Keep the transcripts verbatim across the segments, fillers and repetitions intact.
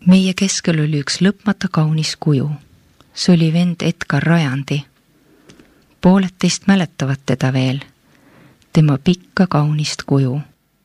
Meie keskel oli üks lõpmata kaunis kuju. See oli vend Edgar Rajandi. Pooled teist mäletavad teda veel, tema pikka kaunist kuju.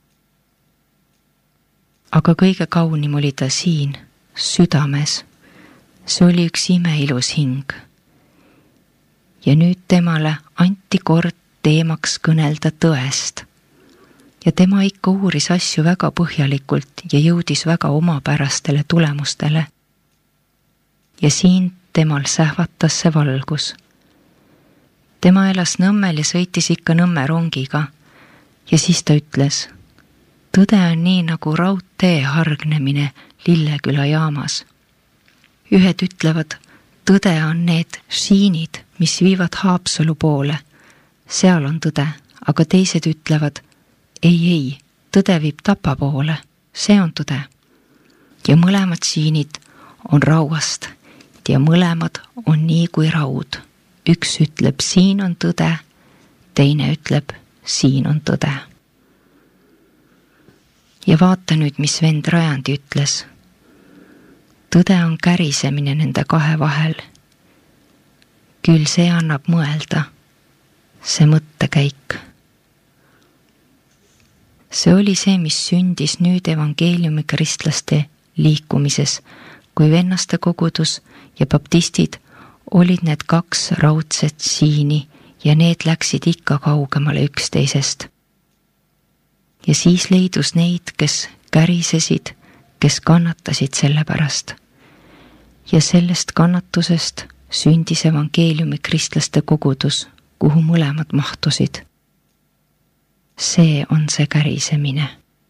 Aga kõige kaunim oli ta siin, südames. See oli üks imeilus hing. Ja nüüd temale anti kord teemaks kõnelda tõest. Ja tema ikka uuris asju väga põhjalikult ja jõudis väga omapärastele tulemustele. Ja siin temal sähvatas see valgus. Tema elas Nõmmel ja sõitis ikka Nõmme rongiga. Ja siis ta ütles, tõde on nii nagu raudtee hargnemine Lilleküla jaamas. Ühed ütlevad, tõde on need siinid, mis viivad Haapsalu poole. Seal on tõde, aga teised ütlevad, ei, ei, tõde viib Tapa poole, see on tõde. Ja mõlemad siinid on rauast ja mõlemad on nii kui raud. Üks ütleb, siin on tõde, teine ütleb, siin on tõde. Ja vaata nüüd, mis vend Rajandi ütles. Tõde on kärisemine nende kahe vahel. Küll see annab mõelda, see mõttekäik. See oli see, mis sündis nüüd evangeeliumi kristlaste liikumises, kui vennaste kogudus ja baptistid olid need kaks raudset siini ja need läksid ikka kaugemale üksteisest. Ja siis leidus neid, kes kärisesid, kes kannatasid selle pärast. Ja sellest kannatusest sündis evangeeliumi kristlaste kogudus, kuhu mõlemad mahtusid. See on see kärisemine.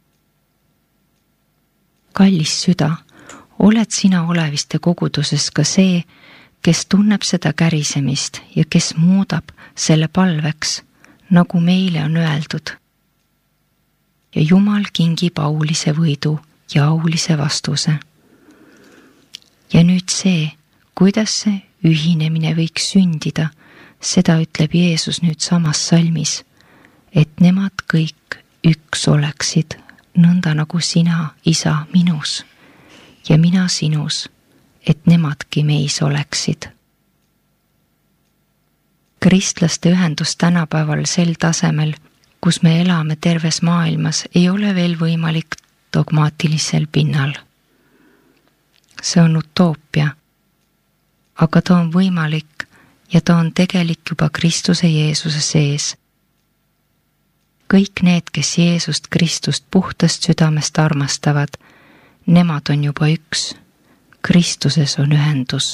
Kallis süda, oled sina oleviste koguduses ka see, kes tunneb seda kärisemist ja kes muudab selle palveks, nagu meile on öeldud. Ja Jumal kingib aulise võidu ja aulise vastuse. Ja nüüd see, kuidas see ühinemine võiks sündida, seda ütleb Jeesus nüüd samas salmis, et nemad kõik üks oleksid, nõnda nagu sina, isa, minus ja mina sinus, et nemadki meis oleksid. Kristlaste ühendus tänapäeval sel tasemel, kus me elame terves maailmas, ei ole veel võimalik dogmaatilisel pinnal. See on utoopia, aga ta on võimalik ja ta on tegelik juba Kristuse Jeesuse sees. Kõik need, kes Jeesust Kristust puhtast südamest armastavad, nemad on juba üks. Kristuses on ühendus.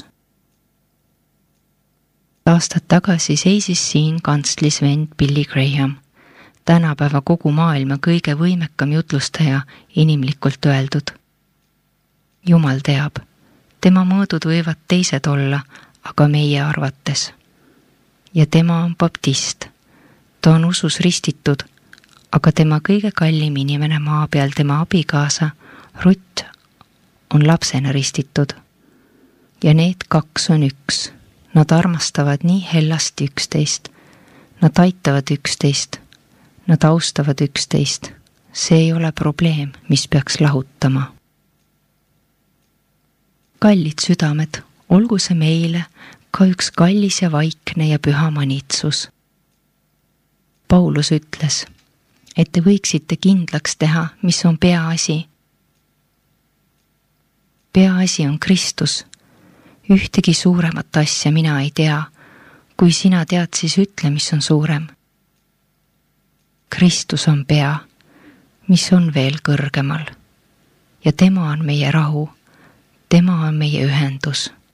Aastad tagasi seisis siin kantslis vend Billy Graham, tänapäeva kogu maailma kõige võimekam jutlustaja, inimlikult öeldud. Jumal teab, tema mõõdud võivad teised olla, aga meie arvates. Ja tema on baptist. Ta on usus ristitud, aga tema kõige kallim inimene maa peal, tema abikaasa, Rutt, on lapsena ristitud. Ja need kaks on üks. Nad armastavad nii hellasti üksteist. Nad aitavad üksteist. Nad austavad üksteist. See ei ole probleem, mis peaks lahutama. Kallid südamed, olgu see meile ka üks kallis ja vaikne ja püha manitsus. Paulus ütles, et te võiksite kindlaks teha, mis on peaasi. Peaasi on Kristus. Ühtegi suuremat asja mina ei tea. Kui sina tead, siis ütle, mis on suurem. Kristus on pea, mis on veel kõrgemal. Ja tema on meie rahu. Tema on meie ühendus.